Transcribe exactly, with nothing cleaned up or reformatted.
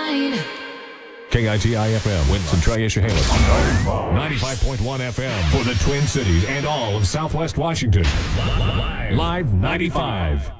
mine. K I T I F M, Winston, Tri-Issahailip. ninety-five point one F M for the Twin Cities and all of Southwest Washington. Live ninety-five.